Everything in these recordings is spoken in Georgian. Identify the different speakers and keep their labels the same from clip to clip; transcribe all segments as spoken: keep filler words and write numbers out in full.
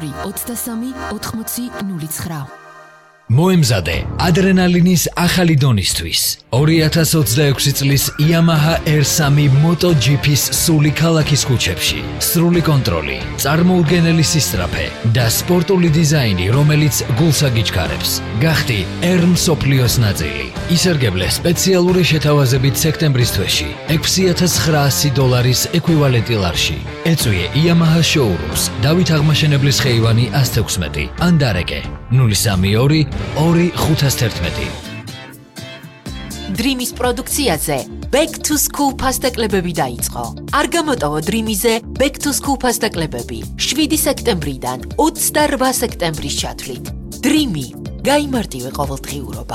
Speaker 1: ორი ოცდასამი ოთხმოცი ნული ცხრა.
Speaker 2: მოემზადე ადრენალინის ახალი დონისთვის. ორი ათას ოცდაექვსი წლის Yamaha R three MotoGP-ს სული ქალაქის ქუჩებში. სრული კონტროლი, წარმოუდგენელი სისწრაფე და სპორტული დიზაინი, რომელიც გულს აგიჩქარებს. გახდი R მსოფლიოს ნაწილი. ისარგებლე სპეციალური შეთავაზებით სექტემბრის თვეში ექვსი ათას ცხრაასი დოლარის ეკვივალენტი ლარში. ეწვიე Yamaha showrooms დავით აღმაშენებლის ხეივანი ას თექვსმეტი ან დარეკე ნული სამი ორი ორი ხუთას თერთმეტი.
Speaker 1: დრიმის პროდუქციაზე Back to School ფასტაკლებები დაიწყო. არ გამოტოვო დრიმიზე Back to School ფასტაკლებები შვიდი სექტემბრიდან ოცდარვა სექტემბრის ჩათვლით. დრიმი გაიმარტივე ყოველდღიურობა.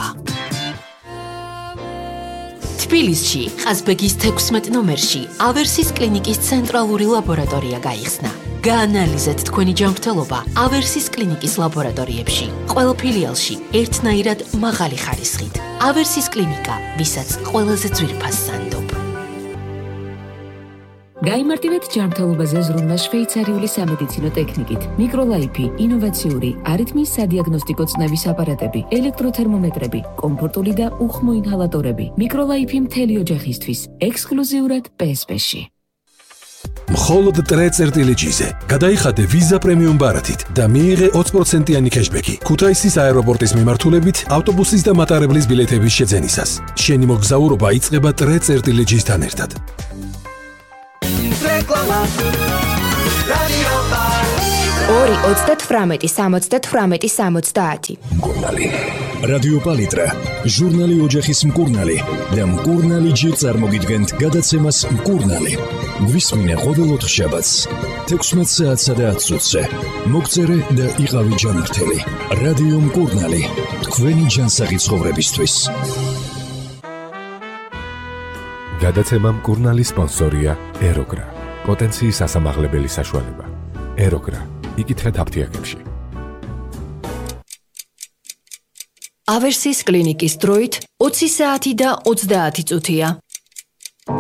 Speaker 1: თბილისში ყაზბეგის თექვსმეტ ნომერში ავერსის კლინიკის ცენტრალური ლაბორატორია გაიხსნა. გაანალიზეთ თქვენი ჯანმრთელობა ავერსის კლინიკის ლაბორატორიებში. ყველა ფილიალში ერთნაირად მაღალი ხარისხით. ავერსის კლინიკა, ვისაც ყველაზე ძვირფას სანდობ.
Speaker 3: გაიმარტივეთ ჯანმრთელობაზე ზრუნვა შვეიცარიული სამედიცინო ტექნიკით. მიკროლაიფი, ინოვაციური, არითმიის სადიაგნოსტიკო წნევის აპარატები, ელექტროთერმომეტრები, კომფორტული და უხმო ინჰალატორები. მიკროლაიფი მთელი ოჯახისთვის, ექსკლუზიურად პე ეს პე-ში.
Speaker 4: მხოლოდ ტრე წერტილეჯიზე გადაიხადე ვიზა პრემიუმ ბარათით და მიიღე ოცი პროცენტიანი ქეშბექი ქუთაისის აეროპორტის მიმართულებით ავტობუსის და მატარებლის ბილეთების შეძენისას. შენი მოგზაურობა იწყება ტრე წერტილეჯისთან ერთად.
Speaker 5: ორი ოცდათვრამეტი სამოცდათვრამეტი სამოცდაათი.
Speaker 6: რადიო პალიტრა, ჟურნალი ოჯახის მკურნალი და მკურნალი ჯერ წარმოგიდგენთ გადაცემას მკურნალი. გვისმინე ყოველ ოთხშაბათს თექვსმეტ საათსა და ათს წუთზე. მოგწერე და იყავი ჯანმრთელი. რადიო მკურნალი, თქვენი ჯანსაღი ცხოვრებისთვის.
Speaker 7: გადაცემა მკურნალი სპონსორია ეროგრა. პოტენციის ასამაღლებელი საშუალება. ეროგრა. იკითხეთ აფთიაქებში.
Speaker 1: ავერსის კლინიკის დროით ოცი საათი და ოცდაათი წუთია.